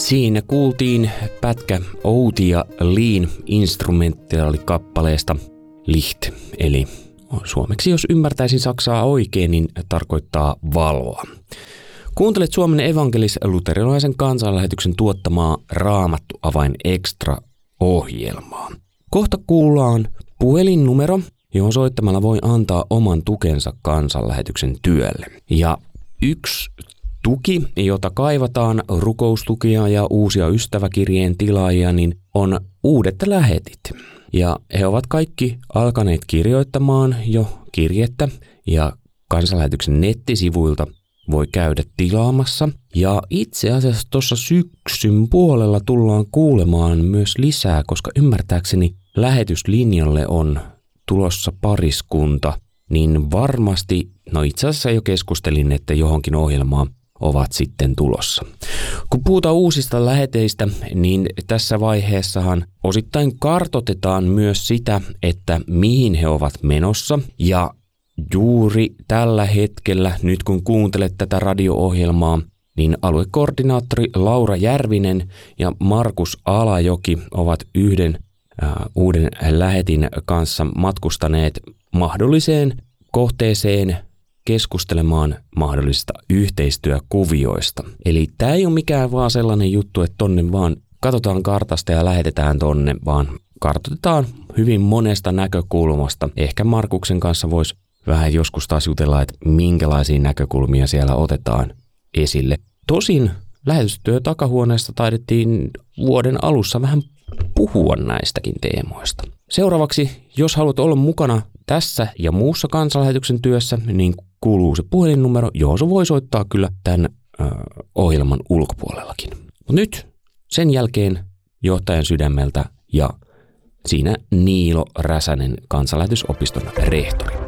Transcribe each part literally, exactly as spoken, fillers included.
Siinä kuultiin pätkä Outi ja Liin instrumentaalikappaleesta Licht, eli suomeksi jos ymmärtäisin saksaa oikein, niin tarkoittaa valoa. Kuuntelet Suomen evankelis-luterilaisen kansanlähetyksen tuottamaa Raamattu Avain Extra-ohjelmaa. Kohta kuullaan puhelinnumero, johon soittamalla voi antaa oman tukensa kansanlähetyksen työlle. Ja yksi tuki, jota kaivataan, rukoustukia ja uusia ystäväkirjeen tilaajia, niin on uudet lähetit. Ja he ovat kaikki alkaneet kirjoittamaan jo kirjettä ja kansanlähetyksen nettisivuilta voi käydä tilaamassa. Ja itse asiassa tuossa syksyn puolella tullaan kuulemaan myös lisää, koska ymmärtääkseni lähetyslinjalle on tulossa pariskunta, niin varmasti, no itse asiassa jo keskustelin, että johonkin ohjelmaan ovat sitten tulossa. Kun puhutaan uusista läheteistä, niin tässä vaiheessahan osittain kartoitetaan myös sitä, että mihin he ovat menossa. Ja juuri tällä hetkellä, nyt kun kuuntelet tätä radio-ohjelmaa, niin aluekoordinaattori Laura Järvinen ja Markus Alajoki ovat yhden äh, uuden lähetin kanssa matkustaneet mahdolliseen kohteeseen keskustelemaan mahdollisista yhteistyökuvioista. Eli tämä ei ole mikään vaan sellainen juttu, että tonne vaan katsotaan kartasta ja lähetetään tonne, vaan kartoitetaan hyvin monesta näkökulmasta. Ehkä Markuksen kanssa voisi vähän joskus taas jutella, että minkälaisia näkökulmia siellä otetaan esille. Tosin lähetystyö takahuoneesta taidettiin vuoden alussa vähän puhua näistäkin teemoista. Seuraavaksi, jos haluat olla mukana tässä ja muussa kansanlähetyksen työssä, niin kuuluu se puhelinnumero, johon se voi soittaa kyllä tämän ö, ohjelman ulkopuolellakin. Mutta nyt sen jälkeen johtajan sydämeltä ja siinä Niilo Räsänen, kansanlähetysopiston rehtori.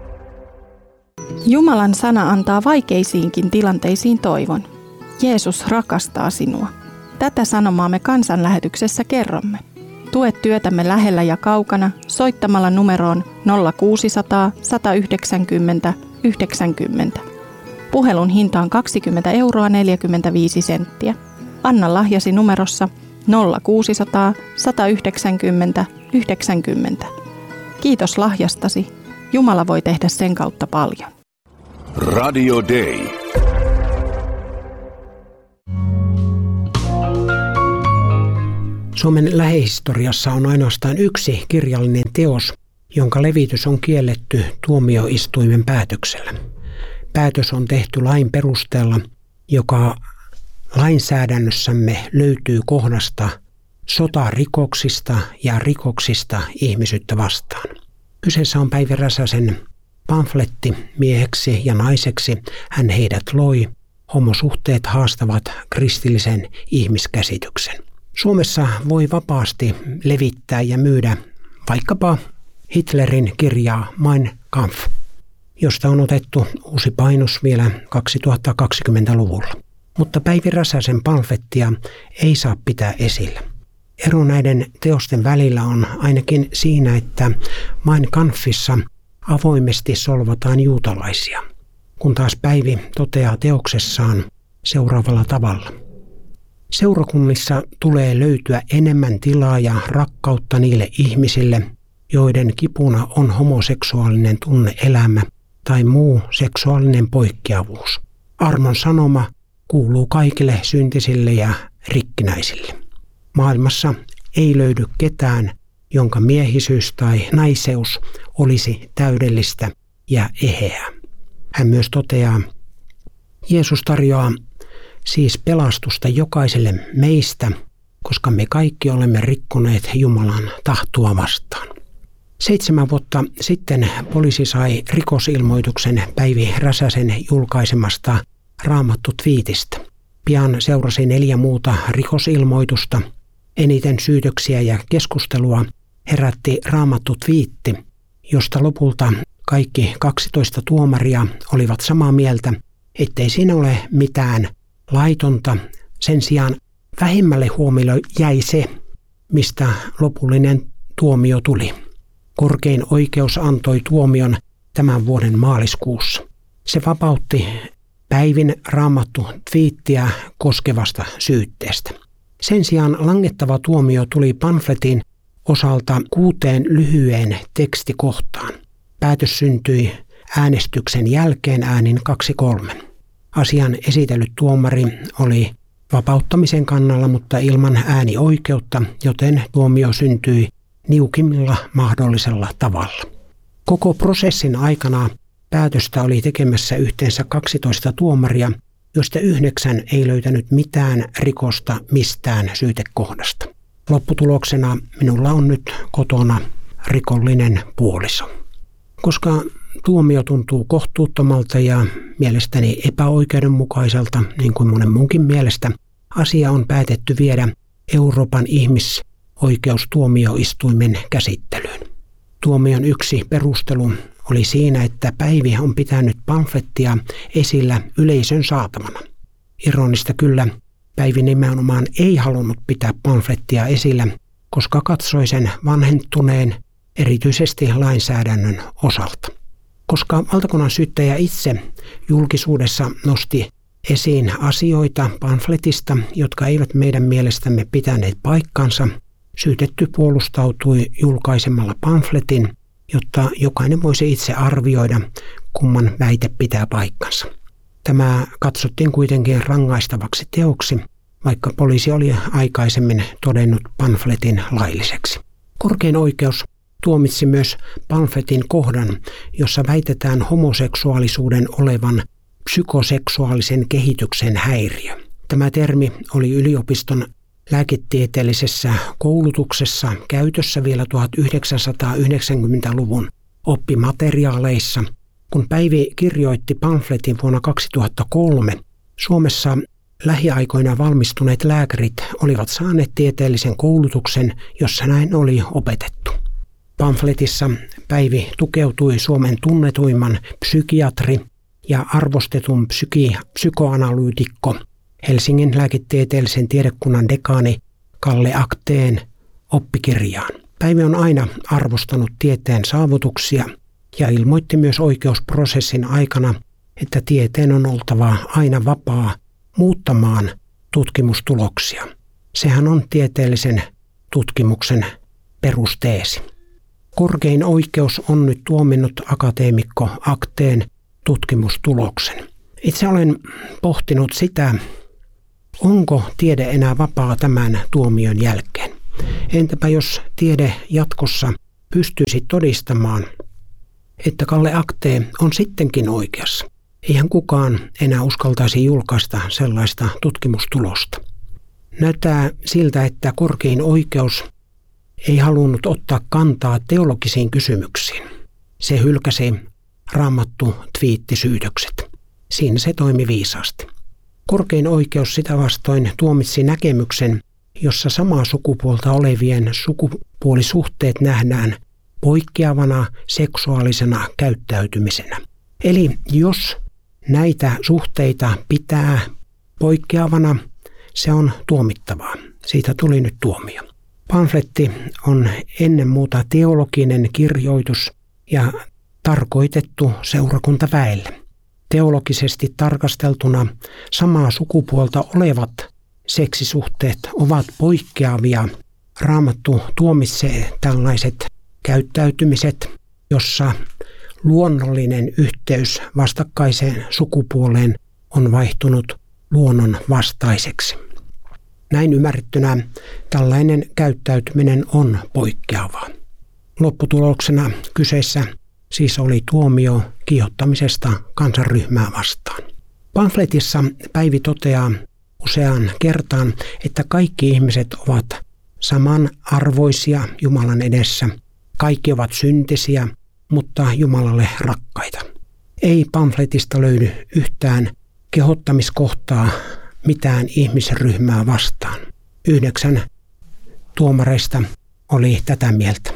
Jumalan sana antaa vaikeisiinkin tilanteisiin toivon. Jeesus rakastaa sinua. Tätä sanomaa me kansanlähetyksessä kerromme. Tue työtämme lähellä ja kaukana soittamalla numeroon nolla kuusisataa, sata yhdeksänkymmentä, yhdeksänkymmentä. Puhelun hinta on kaksikymmentä euroa neljäkymmentäviisi senttiä. Anna lahjasi numerossa nolla kuusisataa, sata yhdeksänkymmentä, yhdeksänkymmentä. Kiitos lahjastasi. Jumala voi tehdä sen kautta paljon. Radio Day. Suomen lähihistoriassa on ainoastaan yksi kirjallinen teos, jonka levitys on kielletty tuomioistuimen päätöksellä. Päätös on tehty lain perusteella, joka lainsäädännössämme löytyy kohdasta sotarikoksista ja rikoksista ihmisyyttä vastaan. Kyseessä on Päivi Räsäsen pamfletti Mieheksi ja naiseksi hän heidät loi. Homosuhteet haastavat kristillisen ihmiskäsityksen. Suomessa voi vapaasti levittää ja myydä vaikkapa Hitlerin kirjaa Mein Kampf, josta on otettu uusi painos vielä kaksituhattakaksikymmentäluvulla. Mutta Päivi Räsäsen pamflettia ei saa pitää esillä. Ero näiden teosten välillä on ainakin siinä, että Mein Kampfissa avoimesti solvataan juutalaisia, kun taas Päivi toteaa teoksessaan seuraavalla tavalla. Seurakunnissa tulee löytyä enemmän tilaa ja rakkautta niille ihmisille, joiden kipuna on homoseksuaalinen tunne-elämä tai muu seksuaalinen poikkeavuus. Armon sanoma kuuluu kaikille syntisille ja rikkinäisille. Maailmassa ei löydy ketään, jonka miehisyys tai naiseus olisi täydellistä ja eheää. Hän myös toteaa, Jeesus tarjoaa siis pelastusta jokaiselle meistä, koska me kaikki olemme rikkoneet Jumalan tahtoa vastaan. Seitsemän vuotta sitten poliisi sai rikosilmoituksen Päivi Räsäsen julkaisemasta Raamattu-tviitistä. Pian seurasi neljä muuta rikosilmoitusta. Eniten syytöksiä ja keskustelua herätti Raamattu-tviitti, josta lopulta kaikki kaksitoista tuomaria olivat samaa mieltä, ettei siinä ole mitään laitonta. Sen sijaan vähemmälle huomiolle jäi se, mistä lopullinen tuomio tuli. Korkein oikeus antoi tuomion tämän vuoden maaliskuussa. Se vapautti Päivin Raamattu-tviittiä koskevasta syytteestä. Sen sijaan langettava tuomio tuli pamfletin osalta kuuteen lyhyeen tekstikohtaan. Päätös syntyi äänestyksen jälkeen äänin kaksi kolme. Asian esitellyt tuomari oli vapauttamisen kannalla, mutta ilman äänioikeutta, joten tuomio syntyi niukimmilla mahdollisella tavalla. Koko prosessin aikana päätöstä oli tekemässä yhteensä kaksitoista tuomaria, joista yhdeksän ei löytänyt mitään rikosta mistään syytekohdasta. Lopputuloksena minulla on nyt kotona rikollinen puoliso. Koska tuomio tuntuu kohtuuttomalta ja mielestäni epäoikeudenmukaiselta, niin kuin monen muunkin mielestä, asia on päätetty viedä Euroopan ihmisoikeustuomioistuimen käsittelyyn. Tuomion yksi perustelu oli siinä, että Päivi on pitänyt pamflettia esillä yleisön saatavana. Ironista kyllä, Päivi nimenomaan ei halunnut pitää pamflettia esillä, koska katsoi sen vanhentuneen erityisesti lainsäädännön osalta. Koska valtakunnan syyttäjä itse julkisuudessa nosti esiin asioita pamfletista, jotka eivät meidän mielestämme pitäneet paikkansa, syytetty puolustautui julkaisemalla pamfletin, jotta jokainen voisi itse arvioida, kumman väite pitää paikkansa. Tämä katsottiin kuitenkin rangaistavaksi teoksi, vaikka poliisi oli aikaisemmin todennut pamfletin lailliseksi. Korkein oikeus tuomitsi myös pamfletin kohdan, jossa väitetään homoseksuaalisuuden olevan psykoseksuaalisen kehityksen häiriö. Tämä termi oli yliopiston lääketieteellisessä koulutuksessa käytössä vielä tuhatyhdeksänsataayhdeksänkymmentäluvun oppimateriaaleissa. Kun Päivi kirjoitti pamfletin vuonna kaksituhattakolme, Suomessa lähiaikoina valmistuneet lääkärit olivat saaneet tieteellisen koulutuksen, jossa näin oli opetettu. Pamfletissa Päivi tukeutui Suomen tunnetuimman psykiatri ja arvostetun psyki- psykoanalyytikko Helsingin lääketieteellisen tiedekunnan dekaani Kalle Akteen oppikirjaan. Päivi on aina arvostanut tieteen saavutuksia ja ilmoitti myös oikeusprosessin aikana, että tieteen on oltava aina vapaa muuttamaan tutkimustuloksia. Sehän on tieteellisen tutkimuksen perusteesi. Korkein oikeus on nyt tuominnut akateemikko Akteen tutkimustuloksen. Itse olen pohtinut sitä, onko tiede enää vapaa tämän tuomion jälkeen. Entäpä jos tiede jatkossa pystyisi todistamaan, että Kalle Aktee on sittenkin oikeassa. Eihän kukaan enää uskaltaisi julkaista sellaista tutkimustulosta. Näyttää siltä, että korkein oikeus ei halunnut ottaa kantaa teologisiin kysymyksiin. Se hylkäsi raamattu twiittisyytökset. Siinä se toimi viisaasti. Korkein oikeus sitä vastoin tuomitsi näkemyksen, jossa samaa sukupuolta olevien sukupuolisuhteet nähdään poikkeavana seksuaalisena käyttäytymisenä. Eli jos näitä suhteita pitää poikkeavana, se on tuomittavaa. Siitä tuli nyt tuomio. Pamfletti on ennen muuta teologinen kirjoitus ja tarkoitettu seurakuntaväelle. Teologisesti tarkasteltuna samaa sukupuolta olevat seksisuhteet ovat poikkeavia. Raamattu tuomitsee tällaiset käyttäytymiset, jossa luonnollinen yhteys vastakkaiseen sukupuoleen on vaihtunut luonnon vastaiseksi. Näin ymmärrettynä tällainen käyttäytyminen on poikkeavaa. Lopputuloksena kyseessä siis oli tuomio kiihottamisesta kansanryhmää vastaan. Pamfletissa Päivi toteaa useaan kertaan, että kaikki ihmiset ovat samanarvoisia Jumalan edessä. Kaikki ovat syntisiä, mutta Jumalalle rakkaita. Ei pamfletista löydy yhtään kehottamiskohtaa mitään ihmisryhmää vastaan. Yhdeksän tuomareista oli tätä mieltä.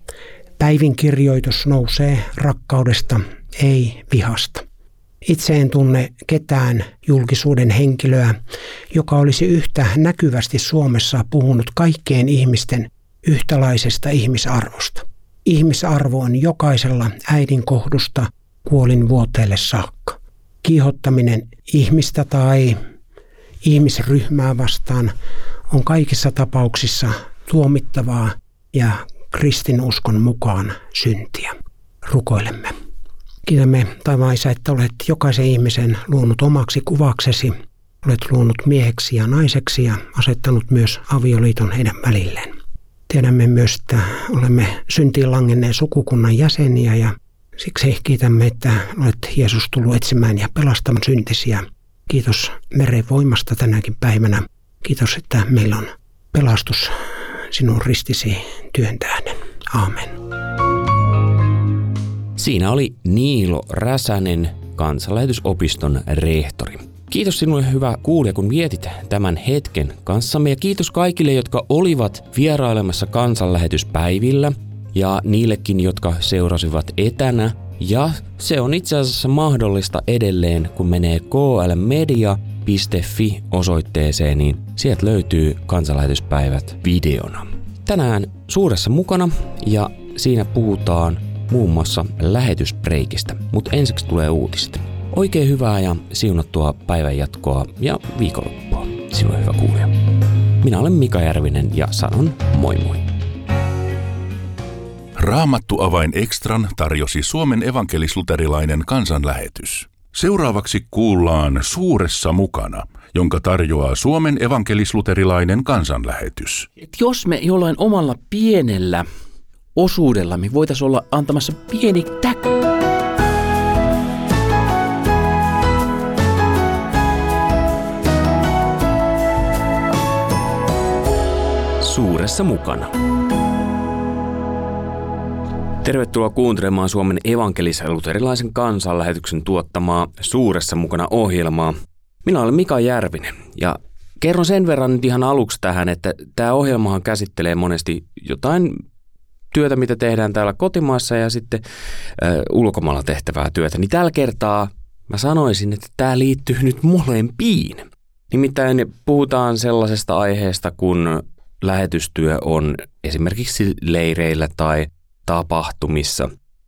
Päivin kirjoitus nousee rakkaudesta, ei vihasta. Itse en tunne ketään julkisuuden henkilöä, joka olisi yhtä näkyvästi Suomessa puhunut kaikkien ihmisten yhtäläisestä ihmisarvosta. Ihmisarvo on jokaisella äidin kohdusta kuolinvuoteelle saakka. Kiihottaminen ihmistä tai ihmisryhmää vastaan on kaikissa tapauksissa tuomittavaa ja kristinuskon mukaan syntiä. Rukoilemme. Kiitämme taivaan Isä, että olet jokaisen ihmisen luonut omaksi kuvaksesi. Olet luonut mieheksi ja naiseksi ja asettanut myös avioliiton heidän välilleen. Tiedämme myös, että olemme syntiin langenneen sukukunnan jäseniä ja siksi kiitämme, että olet Jeesus tullut etsimään ja pelastamaan syntisiä. Kiitos meren voimasta tänäkin päivänä. Kiitos, että meillä on pelastus sinun ristisi työn tähden. Aamen. Siinä oli Niilo Räsänen, Kansanlähetysopiston rehtori. Kiitos sinulle, hyvä kuulija, kun vietit tämän hetken kanssamme, ja kiitos kaikille, jotka olivat vierailemassa kansanlähetyspäivillä ja niillekin, jotka seurasivat etänä. Ja se on itse asiassa mahdollista edelleen, kun menee k l media piste f i osoitteeseen, niin sieltä löytyy kansanlähetyspäivät videona. Tänään Suuressa mukana, ja siinä puhutaan muun muassa lähetysbreikistä, mutta ensiksi tulee uutiset. Oikein hyvää ja siunattua päivän jatkoa ja viikonloppua sinulle, hyvä kuulija. Minä olen Mika Järvinen ja sanon moi moi. Raamattu-avain Extran tarjosi Suomen evankelis-luterilainen kansanlähetys. Seuraavaksi kuullaan Suuressa mukana, jonka tarjoaa Suomen evankelis-luterilainen kansanlähetys. Et jos me jollain omalla pienellä osuudella me voitaisiin olla antamassa pieni täky. Suuressa mukana. Tervetuloa kuuntelemaan Suomen evankelis-luterilaisen kansanlähetyksen tuottamaa Suuressa mukana -ohjelmaa. Minä olen Mika Järvinen ja kerron sen verran nyt ihan aluksi tähän, että tämä ohjelmahan käsittelee monesti jotain työtä, mitä tehdään täällä kotimaassa ja sitten äh, ulkomailla tehtävää työtä. Niin tällä kertaa mä sanoisin, että tämä liittyy nyt molempiin. Nimittäin puhutaan sellaisesta aiheesta, kun lähetystyö on esimerkiksi leireillä tai tapahtumissa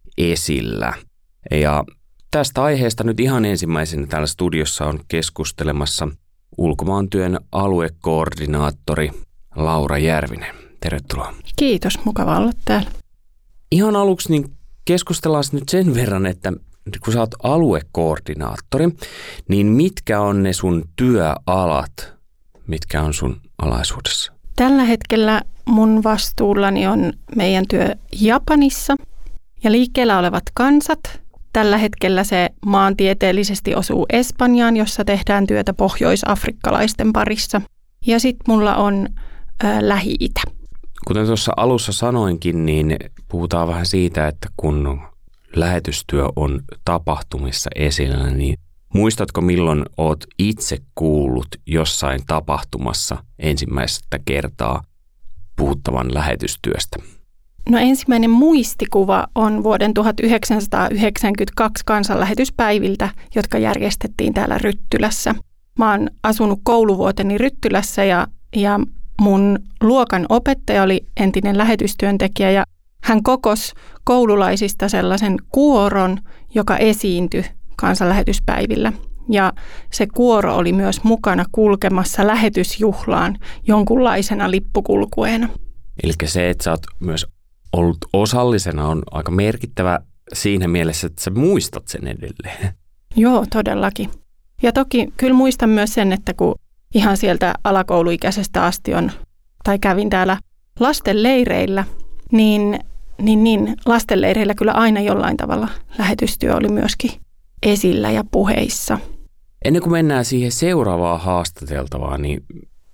esillä. Ja tästä aiheesta nyt ihan ensimmäisenä täällä studiossa on keskustelemassa ulkomaantyön aluekoordinaattori Laura Järvinen. Tervetuloa. Kiitos, mukava olla täällä. Ihan aluksi niin keskustellaan nyt sen verran, että kun sä oot aluekoordinaattori, niin mitkä on ne sun työalat, mitkä on sun alaisuudessa? Tällä hetkellä mun vastuullani on meidän työ Japanissa ja liikkeellä olevat kansat. Tällä hetkellä se maantieteellisesti osuu Espanjaan, jossa tehdään työtä pohjois-afrikkalaisten parissa. Ja sitten mulla on ä, Lähi-Itä. Kuten tuossa alussa sanoinkin, niin puhutaan vähän siitä, että kun lähetystyö on tapahtumissa esillä, niin muistatko milloin oot itse kuullut jossain tapahtumassa ensimmäistä kertaa puhuttavan lähetystyöstä? No ensimmäinen muistikuva on vuoden tuhatyhdeksänsataayhdeksänkymmentäkaksi kansanlähetyspäiviltä, jotka järjestettiin täällä Ryttylässä. Mä oon asunut kouluvuoteni Ryttylässä ja, ja mun luokan opettaja oli entinen lähetystyöntekijä ja hän kokosi koululaisista sellaisen kuoron, joka esiintyi kansanlähetyspäivillä. Ja se kuoro oli myös mukana kulkemassa lähetysjuhlaan jonkunlaisena lippukulkueena. Eli se, että sä oot myös ollut osallisena, on aika merkittävä siinä mielessä, että sä muistat sen edelleen. Joo, todellakin. Ja toki kyllä muistan myös sen, että kun ihan sieltä alakouluikäisestä asti on, tai kävin täällä lastenleireillä, niin, niin, niin lastenleireillä kyllä aina jollain tavalla lähetystyö oli myöskin esillä ja puheissa. Ennen kuin mennään siihen seuraavaan haastateltavaan, niin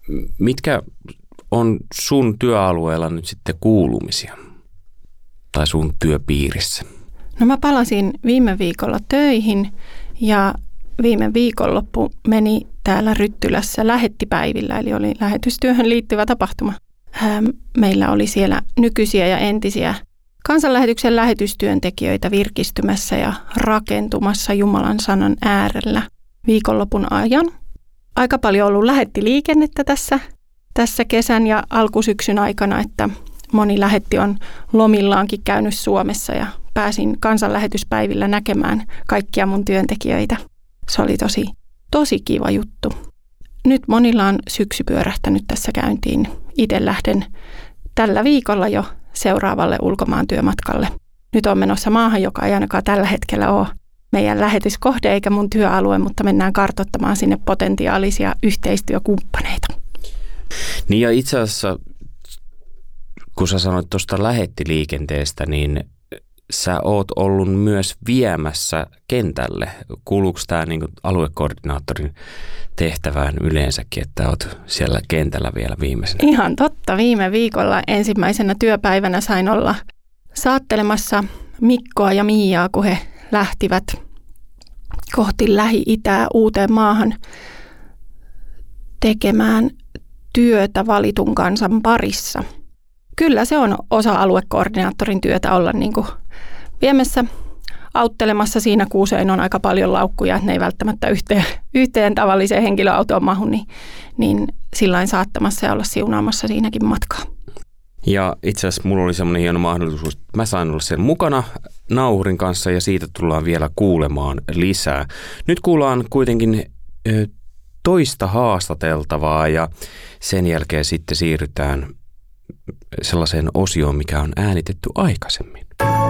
mitkä on sun työalueella nyt sitten kuulumisia tai sun työpiirissä? No mä palasin viime viikolla töihin ja viime viikonloppu meni täällä Ryttylässä lähettipäivillä, eli oli lähetystyöhön liittyvä tapahtuma. Meillä oli siellä nykyisiä ja entisiä kansanlähetyksen lähetystyöntekijöitä virkistymässä ja rakentumassa Jumalan sanan äärellä viikonlopun ajan. Aika paljon on ollut lähettiliikennettä tässä, tässä kesän ja alkusyksyn aikana, että moni lähetti on lomillaankin käynyt Suomessa ja pääsin kansanlähetyspäivillä näkemään kaikkia mun työntekijöitä. Se oli tosi, tosi kiva juttu. nyt monilla on syksy pyörähtänyt tässä käyntiin. Itse lähden tällä viikolla jo seuraavalle ulkomaan työmatkalle. Nyt on menossa maahan, joka ei ainakaan tällä hetkellä ole meidän lähetyskohde eikä mun työalue, mutta mennään kartoittamaan sinne potentiaalisia yhteistyökumppaneita. Niin ja itse asiassa, kun sä sanoit tuosta lähettiliikenteestä, niin sä oot ollut myös viemässä kentälle. Kuuluuko tämä niin kuin aluekoordinaattorin tehtävään yleensäkin, että oot siellä kentällä vielä viimeisenä? Ihan totta. Viime viikolla ensimmäisenä työpäivänä sain olla saattelemassa Mikkoa ja Miiaa, kun he lähtivät kohti Lähi-Itää uuteen maahan tekemään työtä valitun kansan parissa. Kyllä se on osa aluekoordinaattorin työtä olla niin kuin viemässä, auttelemassa siinä, kun usein on aika paljon laukkuja, että ne ei välttämättä yhteen, yhteen tavalliseen henkilöautoon mahu, niin, niin sillain saattamassa ja olla siunaamassa siinäkin matkaa. Ja itse asiassa mulla oli semmoinen hieno mahdollisuus, että mä sain olla siellä mukana nauhurin kanssa ja siitä tullaan vielä kuulemaan lisää. Nyt kuullaan kuitenkin ö, toista haastateltavaa ja sen jälkeen sitten siirrytään sellaiseen osioon, mikä on äänitetty aikaisemmin.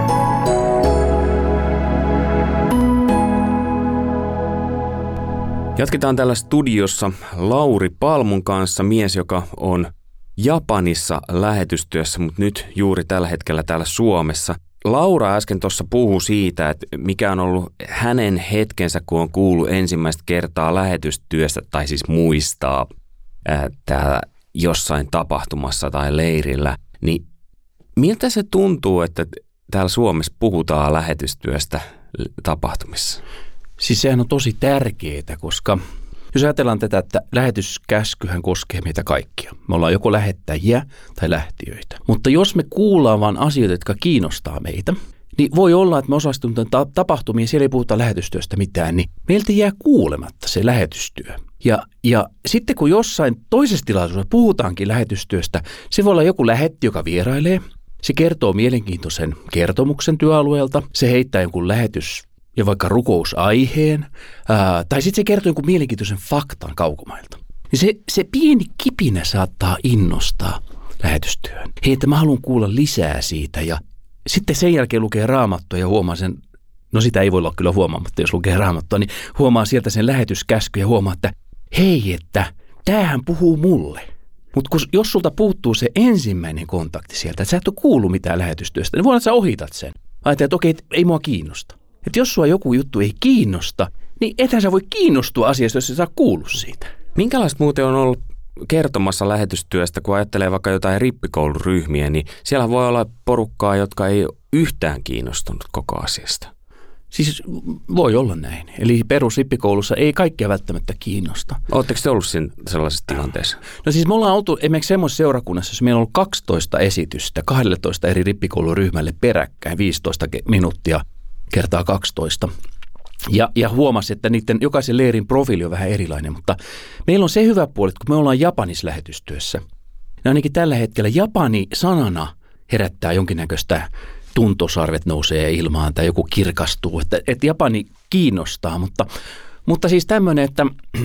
Jatketaan täällä studiossa Lauri Palmun kanssa, mies, joka on Japanissa lähetystyössä, mutta nyt juuri tällä hetkellä täällä Suomessa. Laura äsken tuossa puhui siitä, että mikä on ollut hänen hetkensä, kun on kuullut ensimmäistä kertaa lähetystyöstä, tai siis muistaa ää, täällä jossain tapahtumassa tai leirillä. Niin miltä se tuntuu, että täällä Suomessa puhutaan lähetystyöstä tapahtumissa? Siis sehän on tosi tärkeää, koska jos ajatellaan tätä, että lähetyskäskyhän koskee meitä kaikkia. Me ollaan joko lähettäjiä tai lähtiöitä. Mutta jos me kuullaan vain asioita, jotka kiinnostaa meitä, niin voi olla, että me osallistumme tapahtumiin ja siellä ei puhuta lähetystyöstä mitään, niin meiltä jää kuulematta se lähetystyö. Ja, ja sitten kun jossain toisessa tilaisuudessa puhutaankin lähetystyöstä, se voi olla joku lähetti, joka vierailee. Se kertoo mielenkiintoisen kertomuksen työalueelta. Se heittää jonkun lähetys ja vaikka rukousaiheen, ää, tai sitten se kertoo jonkun mielenkiintoisen faktan kaukomailta. Niin se, se pieni kipinä saattaa innostaa lähetystyöhön. Hei, että mä haluan kuulla lisää siitä ja sitten sen jälkeen lukee Raamattua ja huomaa sen, no sitä ei voi olla kyllä huomaamatta, jos lukee Raamattua, niin huomaa sieltä sen lähetyskäsky ja huomaa, että hei, että tämähän puhuu mulle. Mutta jos sulta puuttuu se ensimmäinen kontakti sieltä, että sä et ole kuullut mitään lähetystyöstä, niin voi olla, että sä ohitat sen. Ajattelet, että okei, ei mua kiinnosta. Että jos sua joku juttu ei kiinnosta, niin ethän sä voi kiinnostua asiasta, jos sä saa kuullut siitä. Minkälaista muuten on ollut kertomassa lähetystyöstä, kun ajattelee vaikka jotain rippikouluryhmiä, niin siellä voi olla porukkaa, jotka ei ole yhtään kiinnostunut koko asiasta. Siis voi olla näin. Eli perusrippikoulussa ei kaikkea välttämättä kiinnosta. Oletteko te ollut siinä sellaisessa tilanteessa? No siis me ollaan oltu esimerkiksi semmoisessa seurakunnassa, jossa meillä on ollut kaksitoista esitystä kaksitoista eri rippikouluryhmälle peräkkäin, viisitoista minuuttia kertaa kaksitoista. Ja, ja huomasi, että niiden jokaisen leirin profiili on vähän erilainen, mutta meillä on se hyvä puoli, että kun me ollaan Japanissa lähetystyössä, niin ainakin tällä hetkellä Japani sanana herättää jonkinnäköistä tuntosarvet nousee ilmaan tai joku kirkastuu, että, että Japani kiinnostaa, mutta, mutta siis tämmöinen, että,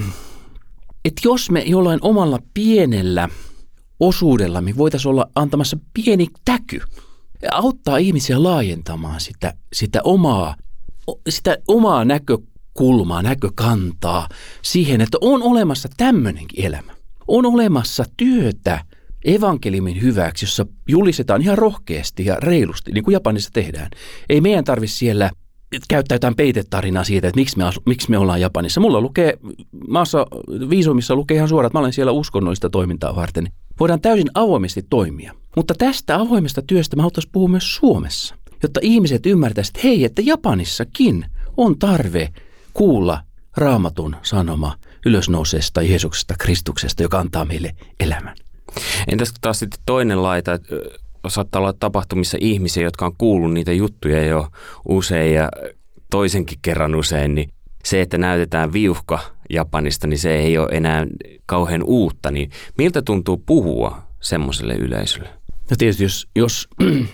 että jos me jollain omalla pienellä osuudella me voitaisiin olla antamassa pieni täky ja auttaa ihmisiä laajentamaan sitä, sitä, omaa, sitä omaa näkökulmaa, näkökantaa siihen, että on olemassa tämmöinenkin elämä. On olemassa työtä evankeliumin hyväksi, jossa julistetaan ihan rohkeasti ja reilusti, niin kuin Japanissa tehdään. Ei meidän tarvitse siellä käyttää jotain peitetarinaa siitä, että miksi me, asu, miksi me ollaan Japanissa. Mulla lukee, maassa viisumissa lukee ihan suoraan, että mä olen siellä uskonnollista toimintaa varten. Voidaan täysin avoimesti toimia. Mutta tästä avoimesta työstä mä haluaisin puhua myös Suomessa, jotta ihmiset ymmärtäisivät, että hei, että Japanissakin on tarve kuulla Raamatun sanoma ylösnouseesta Jeesuksesta Kristuksesta, joka antaa meille elämän. Entäs taas sitten toinen laita, että saattaa olla tapahtumissa ihmisiä, jotka on kuullut niitä juttuja jo usein ja toisenkin kerran usein, niin se, että näytetään viuhka Japanista, niin se ei ole enää kauhean uutta, niin miltä tuntuu puhua semmoiselle yleisölle? No tietysti, jos, jos,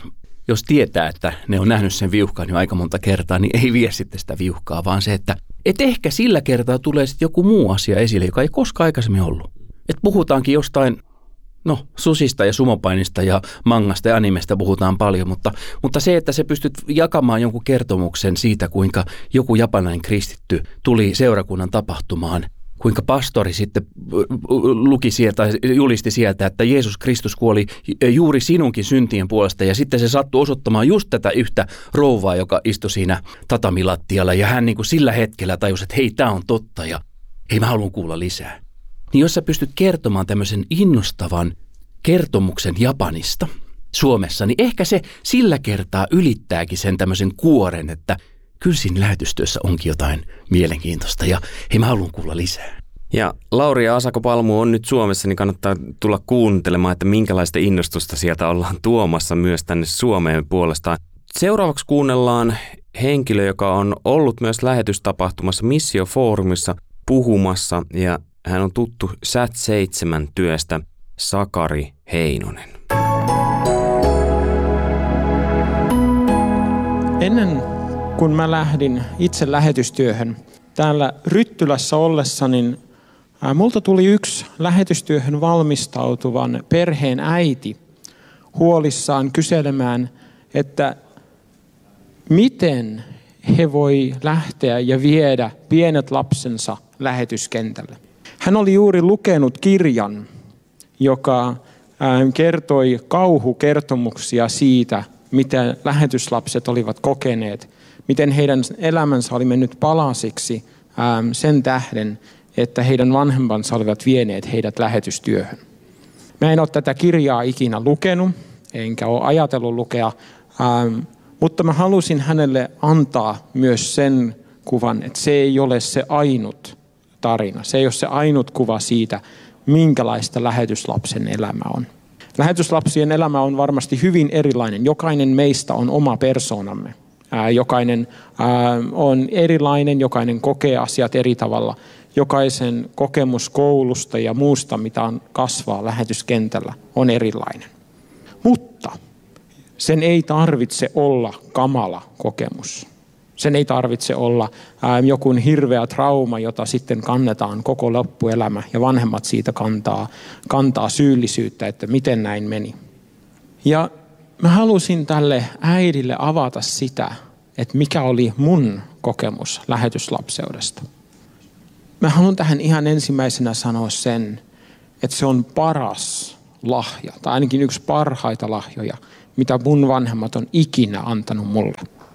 jos tietää, että ne on nähnyt sen viuhkaan jo aika monta kertaa, niin ei vie sitten sitä viuhkaa, vaan se, että et ehkä sillä kertaa tulee sitten joku muu asia esille, joka ei koskaan aikaisemmin ollut. Että puhutaankin jostain, no susista ja sumopainista ja mangasta ja animesta puhutaan paljon, mutta, mutta se, että sä pystyt jakamaan jonkun kertomuksen siitä, kuinka joku japanilainen kristitty tuli seurakunnan tapahtumaan, kuinka pastori sitten luki sieltä, julisti sieltä, että Jeesus Kristus kuoli juuri sinunkin syntien puolesta. Ja sitten se sattui osoittamaan just tätä yhtä rouvaa, joka istui siinä tatamilattialla. Ja hän niin kuin sillä hetkellä tajusi, että hei, tämä on totta ja hei, mä haluan kuulla lisää. Niin jos sä pystyt kertomaan tämmöisen innostavan kertomuksen Japanista Suomessa, niin ehkä se sillä kertaa ylittääkin sen tämmöisen kuoren, että kyllä siinä lähetystyössä onkin jotain mielenkiintoista ja hei, mä haluan kuulla lisää. Ja Lauri ja Asako Palmu on nyt Suomessa, niin kannattaa tulla kuuntelemaan, että minkälaista innostusta sieltä ollaan tuomassa myös tänne Suomeen puolestaan. Seuraavaksi kuunnellaan henkilö, joka on ollut myös lähetystapahtumassa Missio-foorumissa puhumassa ja hän on tuttu Sat seitsemän työstä, Sakari Heinonen. Ennen kun mä lähdin itse lähetystyöhön täällä Ryttylässä ollessa, niin multa tuli yksi lähetystyöhön valmistautuvan perheen äiti huolissaan kyselemään, että miten he voi lähteä ja viedä pienet lapsensa lähetyskentälle. Hän oli juuri lukenut kirjan, joka kertoi kauhukertomuksia siitä, mitä lähetyslapset olivat kokeneet, miten heidän elämänsä oli mennyt palasiksi sen tähden, että heidän vanhempansa olivat vieneet heidät lähetystyöhön. Mä en ole tätä kirjaa ikinä lukenut, enkä ole ajatellut lukea, mutta mä halusin hänelle antaa myös sen kuvan, että se ei ole se ainut tarina. Se ei ole se ainut kuva siitä, minkälaista lähetyslapsen elämä on. Lähetyslapsien elämä on varmasti hyvin erilainen. Jokainen meistä on oma persoonamme. Ää, jokainen ää, on erilainen, jokainen kokee asiat eri tavalla. Jokaisen kokemus koulusta ja muusta, mitä on kasvaa lähetyskentällä, on erilainen. Mutta sen ei tarvitse olla kamala kokemus. Sen ei tarvitse olla ää, joku hirveä trauma, jota sitten kannetaan koko loppuelämä ja vanhemmat siitä kantaa, kantaa syyllisyyttä, että miten näin meni. Ja mä halusin tälle äidille avata sitä, että mikä oli mun kokemus lähetyslapseudesta. Mä haluan tähän ihan ensimmäisenä sanoa sen, että se on paras lahja, tai ainakin yksi parhaita lahjoja, mitä mun vanhemmat on ikinä antanut mulle.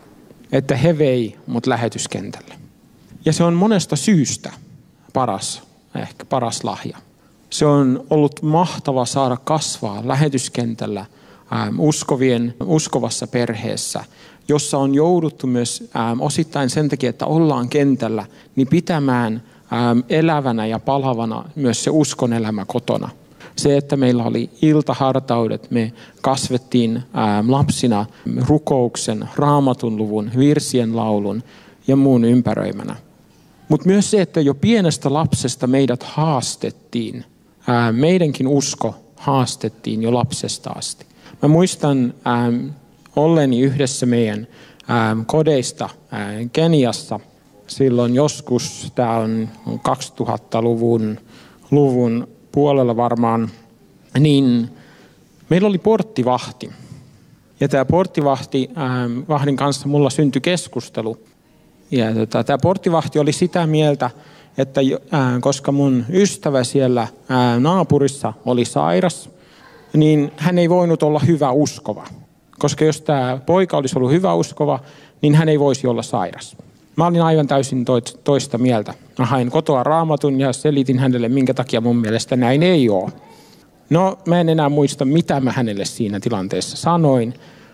Että he vei mut lähetyskentälle. Ja se on monesta syystä paras, ehkä paras lahja. Se on ollut mahtava saada kasvaa lähetyskentällä ähm, uskovien, uskovassa perheessä, jossa on jouduttu myös ähm, osittain sen takia, että ollaan kentällä, niin pitämään ähm, elävänä ja palavana myös se uskon elämä kotona. Se, että meillä oli iltahartaudet, me kasvettiin ää, lapsina rukouksen, raamatun luvun, virsien laulun ja muun ympäröimänä. Mutta myös se, että jo pienestä lapsesta meidät haastettiin, ää, meidänkin usko haastettiin jo lapsesta asti. Mä muistan ää, olleni yhdessä meidän ää, kodeista ää, Keniassa silloin joskus, tämä on kaksituhattaluvun luvun puolella varmaan, niin meillä oli porttivahti. Ja tämä porttivahti, ähm, vahdin kanssa mulla syntyi keskustelu. Ja tota, tämä porttivahti oli sitä mieltä, että äh, koska mun ystävä siellä äh, naapurissa oli sairas, niin hän ei voinut olla hyvä uskova. Koska jos tämä poika olisi ollut hyvä uskova, niin hän ei voisi olla sairas. Mä olin aivan täysin toista mieltä. Mä hain kotoa raamatun ja selitin hänelle, minkä takia mun mielestä näin ei ole. No, mä en enää muista, mitä mä hänelle siinä tilanteessa sanoin.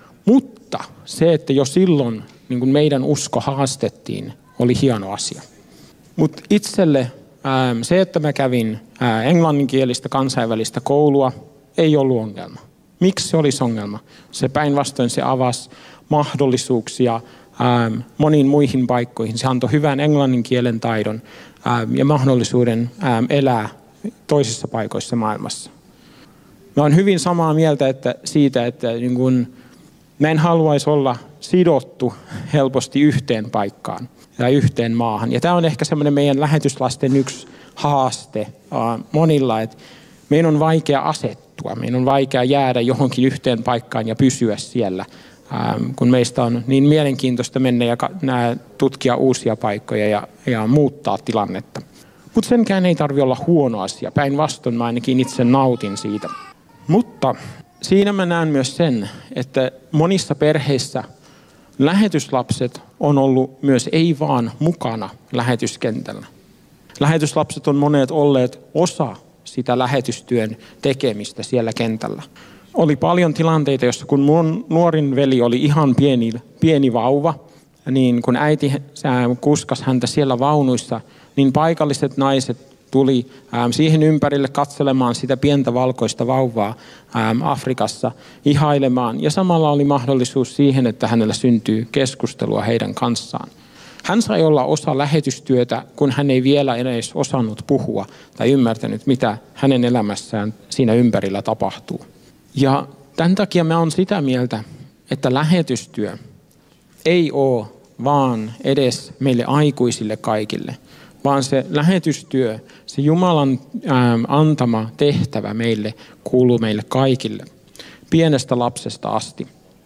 Mutta se, että jo silloin niin kun meidän usko haastettiin, oli hieno asia. Mutta itselle ää, se, että mä kävin ää, englanninkielistä kansainvälistä koulua, ei ollut ongelma. Miksi se olisi ongelma? Se päinvastoin se avasi mahdollisuuksia Ähm, moniin muihin paikkoihin. Se antoi hyvän englannin kielen taidon ähm, ja mahdollisuuden ähm, elää toisissa paikoissa maailmassa. Mä olen hyvin samaa mieltä että siitä, että niin kun Mä en haluaisi olla sidottu helposti yhteen paikkaan ja yhteen maahan. Ja tämä on ehkä semmoinen meidän lähetyslasten yksi haaste monilla, että meidän on vaikea asettua, meidän on vaikea jäädä johonkin yhteen paikkaan ja pysyä siellä, kun meistä on niin mielenkiintoista mennä ja tutkia uusia paikkoja ja, ja muuttaa tilannetta. Mutta senkään ei tarvitse olla huono asia, päinvastoin mä ainakin itse nautin siitä. Mutta siinä mä näen myös sen, että monissa perheissä lähetyslapset on ollut myös ei vaan mukana lähetyskentällä. Lähetyslapset on monet olleet osa sitä lähetystyön tekemistä siellä kentällä. Oli paljon tilanteita, joissa kun mun nuorin veli oli ihan pieni, pieni vauva, niin kun äiti kuskas häntä siellä vaunuissa, niin paikalliset naiset tuli siihen ympärille katselemaan sitä pientä valkoista vauvaa Afrikassa, ihailemaan. Ja samalla oli mahdollisuus siihen, että hänellä syntyy keskustelua heidän kanssaan. Hän sai olla osa lähetystyötä, kun hän ei vielä edes osannut puhua tai ymmärtänyt, mitä hänen elämässään siinä ympärillä tapahtuu. Ja tämän takia mä oon sitä mieltä, että lähetystyö ei ole vaan edes meille aikuisille kaikille, vaan se lähetystyö, se Jumalan ää, antama tehtävä meille kuuluu meille kaikille, pienestä lapsesta asti.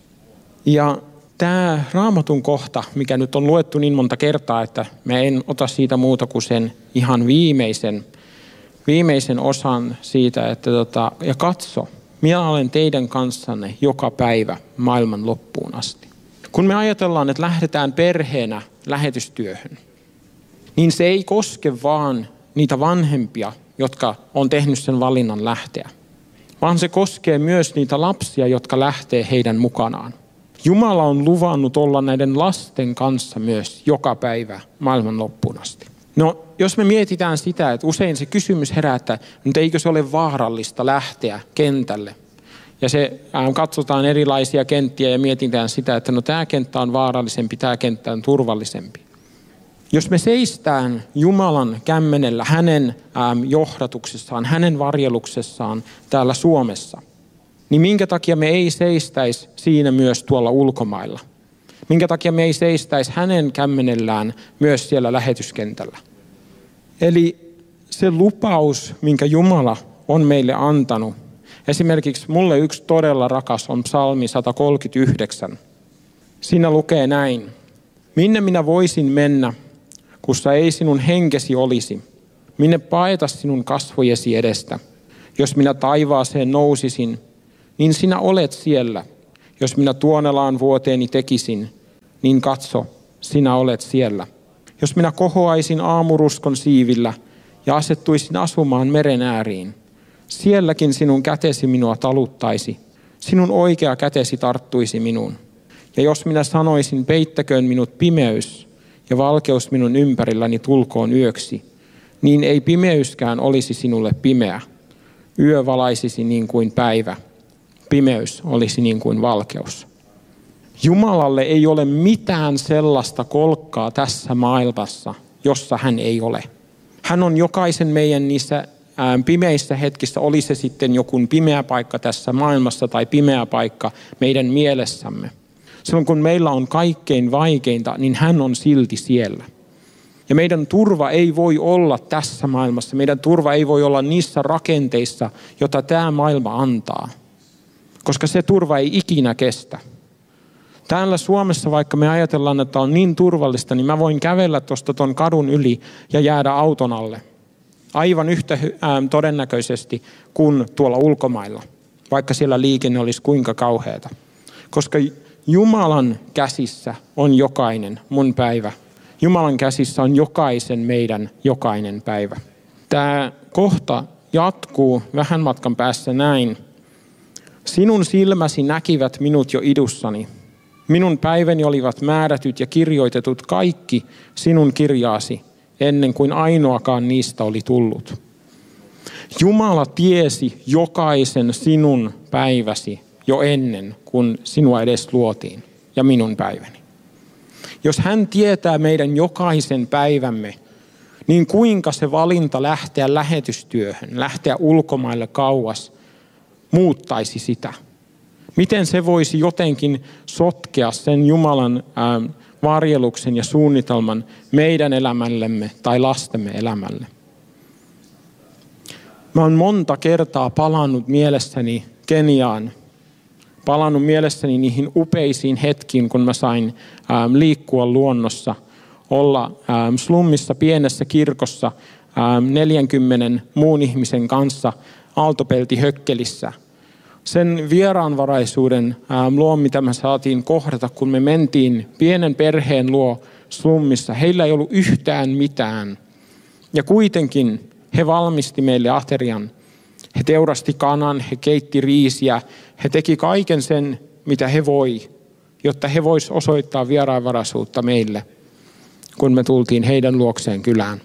Ja tämä Raamatun kohta, mikä nyt on luettu niin monta kertaa, että mä en ota siitä muuta kuin sen ihan viimeisen, viimeisen osan siitä, että tota, ja katso, minä olen teidän kanssanne joka päivä maailman loppuun asti. Kun me ajatellaan, että lähdetään perheenä lähetystyöhön, niin se ei koske vaan niitä vanhempia, jotka on tehnyt sen valinnan lähteä, vaan se koskee myös niitä lapsia, jotka lähtee heidän mukanaan. Jumala on luvannut olla näiden lasten kanssa myös joka päivä maailman loppuun asti. No, jos me mietitään sitä, että usein se kysymys herää, että nyt eikö se ole vaarallista lähteä kentälle. Ja se äh, katsotaan erilaisia kenttiä ja mietitään sitä, että no tämä kenttä on vaarallisempi, tämä kenttä on turvallisempi. Jos me seistään Jumalan kämmenellä hänen ähm, johdatuksessaan, hänen varjeluksessaan täällä Suomessa, niin minkä takia me ei seistäisi siinä myös tuolla ulkomailla? Minkä takia me ei seistäisi hänen kämmenellään myös siellä lähetyskentällä? Eli se lupaus, minkä Jumala on meille antanut, esimerkiksi mulle yksi todella rakas on psalmi sata kolmekymmentäyhdeksän. Siinä lukee näin: minne minä voisin mennä, kussa ei sinun henkesi olisi? Minne paeta sinun kasvojesi edestä? Jos minä taivaaseen nousisin, niin sinä olet siellä. Jos minä tuonelaan vuoteeni tekisin, niin katso, sinä olet siellä. Jos minä kohoaisin aamuruskon siivillä ja asettuisin asumaan meren ääriin, sielläkin sinun kätesi minua taluttaisi, sinun oikea kätesi tarttuisi minuun. Ja jos minä sanoisin, peittäköön minut pimeys ja valkeus minun ympärilläni tulkoon yöksi, niin ei pimeyskään olisi sinulle pimeä. Yö valaisisi niin kuin päivä, pimeys olisi niin kuin valkeus. Jumalalle ei ole mitään sellaista kolkkaa tässä maailmassa, jossa hän ei ole. Hän on jokaisen meidän niissä pimeissä hetkissä, oli se sitten joku pimeä paikka tässä maailmassa tai pimeä paikka meidän mielessämme. Silloin kun meillä on kaikkein vaikeinta, niin hän on silti siellä. Ja meidän turva ei voi olla tässä maailmassa. Meidän turva ei voi olla niissä rakenteissa, jota tämä maailma antaa. Koska se turva ei ikinä kestä. Täällä Suomessa, vaikka me ajatellaan, että on niin turvallista, niin mä voin kävellä tuosta ton kadun yli ja jäädä auton alle. Aivan yhtä todennäköisesti kuin tuolla ulkomailla, vaikka siellä liikenne olisi kuinka kauheata. Koska Jumalan käsissä on jokainen mun päivä. Jumalan käsissä on jokaisen meidän jokainen päivä. Tämä kohta jatkuu vähän matkan päässä näin. Sinun silmäsi näkivät minut jo idussani. Minun päiväni olivat määrätyt ja kirjoitetut kaikki sinun kirjaasi, ennen kuin ainoakaan niistä oli tullut. Jumala tiesi jokaisen sinun päiväsi jo ennen kuin sinua edes luotiin ja minun päiväni. Jos hän tietää meidän jokaisen päivämme, niin kuinka se valinta lähteä lähetystyöhön, lähteä ulkomaille kauas, muuttaisi sitä? Miten se voisi jotenkin sotkea sen Jumalan ää, varjeluksen ja suunnitelman meidän elämällemme tai lastemme elämälle? Mä oon monta kertaa palannut mielessäni Keniaan. Palannut mielessäni niihin upeisiin hetkiin, kun mä sain ää, liikkua luonnossa, olla ää, slummissa pienessä kirkossa ää, neljänkymmenen muun ihmisen kanssa aaltopeltihökkelissä. Sen vieraanvaraisuuden ää, luo, mitä me saatiin kohdata, kun me mentiin pienen perheen luo slummissa. Heillä ei ollut yhtään mitään. Ja kuitenkin he valmisti meille aterian. He teurasti kanan, he keitti riisiä, he teki kaiken sen, mitä he voi, jotta he vois osoittaa vieraanvaraisuutta meille, kun me tultiin heidän luokseen kylään.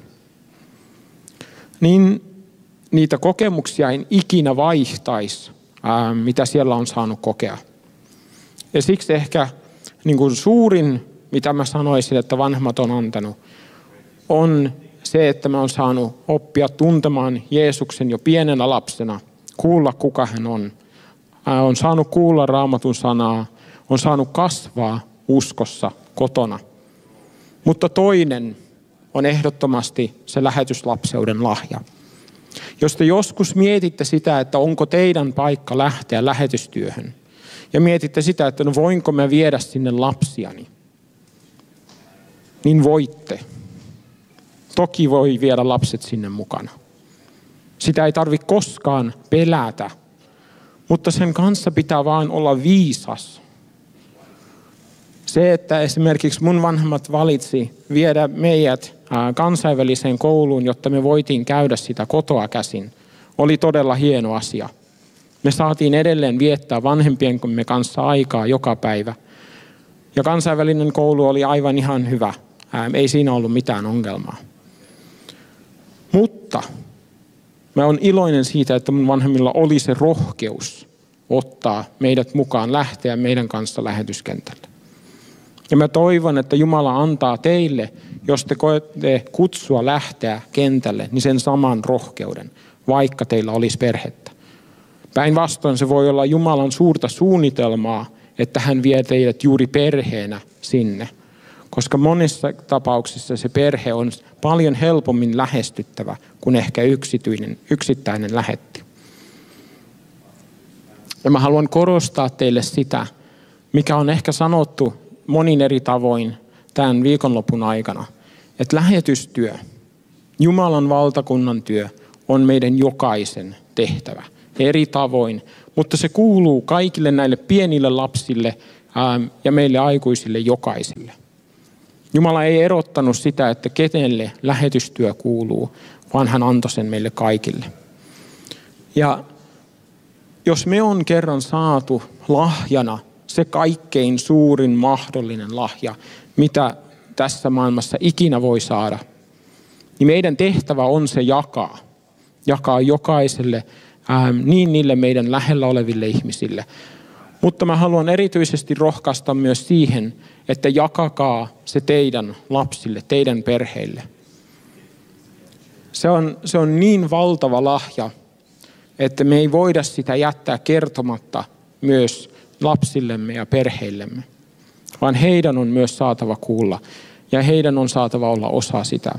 Niin niitä kokemuksia en ikinä vaihtaisi, ää, mitä siellä on saanut kokea. Ja siksi ehkä niin kuin suurin, mitä mä sanoisin, että vanhemmat on antanut, on se, että mä oon saanut oppia tuntemaan Jeesuksen jo pienenä lapsena, kuulla kuka hän on. Ää, on saanut kuulla Raamatun sanaa, on saanut kasvaa uskossa kotona. Mutta toinen on ehdottomasti se lähetyslapseuden lahja. Jos te joskus mietitte sitä, että onko teidän paikka lähteä lähetystyöhön, ja mietitte sitä, että no voinko mä viedä sinne lapsiani, niin voitte. Toki voi viedä lapset sinne mukana. Sitä ei tarvitse koskaan pelätä, mutta sen kanssa pitää vaan olla viisas. Se, että esimerkiksi mun vanhemmat valitsi viedä meidät kansainväliseen kouluun, jotta me voitiin käydä sitä kotoa käsin, oli todella hieno asia. Me saatiin edelleen viettää vanhempiemme kanssa aikaa joka päivä. Ja kansainvälinen koulu oli aivan ihan hyvä. Ei siinä ollut mitään ongelmaa. Mutta mä oon iloinen siitä, että mun vanhemmilla oli se rohkeus ottaa meidät mukaan, lähteä meidän kanssa lähetyskentälle. Ja mä toivon, että Jumala antaa teille, jos te koette kutsua lähteä kentälle, niin sen saman rohkeuden, vaikka teillä olisi perhettä. Päinvastoin se voi olla Jumalan suurta suunnitelmaa, että hän vie teidät juuri perheenä sinne. Koska monissa tapauksissa se perhe on paljon helpommin lähestyttävä kuin ehkä yksityinen, yksittäinen lähetti. Ja mä haluan korostaa teille sitä, mikä on ehkä sanottu monin eri tavoin tämän viikonlopun aikana, että lähetystyö, Jumalan valtakunnan työ on meidän jokaisen tehtävä eri tavoin, mutta se kuuluu kaikille näille pienille lapsille ää, ja meille aikuisille jokaiselle. Jumala ei erottanut sitä, että kenelle lähetystyö kuuluu, vaan hän antoi sen meille kaikille. Ja jos me on kerran saatu lahjana se kaikkein suurin mahdollinen lahja, mitä tässä maailmassa ikinä voi saada, niin meidän tehtävä on se jakaa. Jakaa jokaiselle, ää, niin niille meidän lähellä oleville ihmisille. Mutta mä haluan erityisesti rohkaista myös siihen, että jakakaa se teidän lapsille, teidän perheille. Se on, se on niin valtava lahja, että me ei voida sitä jättää kertomatta myös lapsillemme ja perheillemme, vaan heidän on myös saatava kuulla ja heidän on saatava olla osa sitä.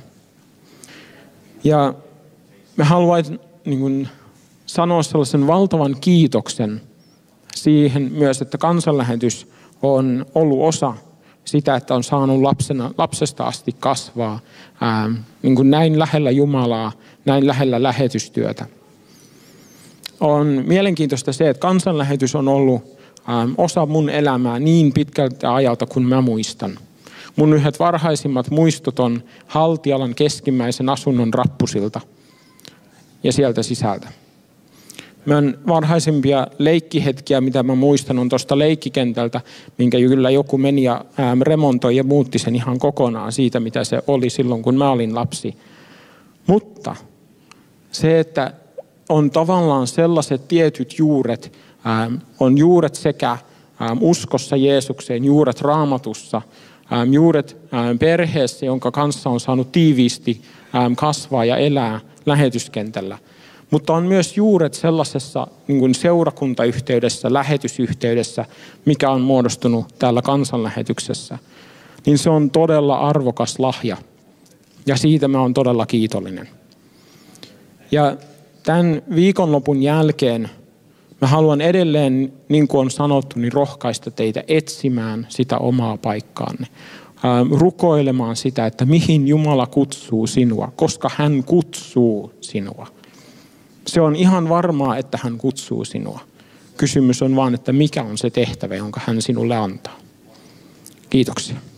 Ja mä haluan niin kuin sanoa sellaisen valtavan kiitoksen siihen myös, että kansanlähetys on ollut osa sitä, että on saanut lapsena, lapsesta asti kasvaa ää, niin kuin näin lähellä Jumalaa, näin lähellä lähetystyötä. On mielenkiintoista se, että kansanlähetys on ollut ää, osa mun elämää niin pitkältä ajalta kuin mä muistan. Mun yhdet varhaisimmat muistot on Haltialan keskimmäisen asunnon rappusilta ja sieltä sisältä. Mä varhaisimpia leikkihetkiä, mitä mä muistan, on tuosta leikkikentältä, minkä kyllä joku meni ja ää, remontoi ja muutti sen ihan kokonaan siitä, mitä se oli silloin, kun mä olin lapsi. Mutta se, että on tavallaan sellaiset tietyt juuret, ää, on juuret sekä ää, uskossa Jeesukseen, juuret Raamatussa, ää, juuret ää, perheessä, jonka kanssa on saanut tiiviisti ää, kasvaa ja elää lähetyskentällä. mutta on myös juuret sellaisessa niin kuin seurakuntayhteydessä, lähetysyhteydessä, mikä on muodostunut täällä kansanlähetyksessä. Niin se on todella arvokas lahja ja siitä mä oon todella kiitollinen. Ja tämän viikonlopun jälkeen mä haluan edelleen, niin kuin on sanottu, niin rohkaista teitä etsimään sitä omaa paikkaanne. Rukoilemaan sitä, että mihin Jumala kutsuu sinua, koska hän kutsuu sinua. Se on ihan varmaa, että hän kutsuu sinua. Kysymys on vaan, että mikä on se tehtävä, jonka hän sinulle antaa. Kiitoksia.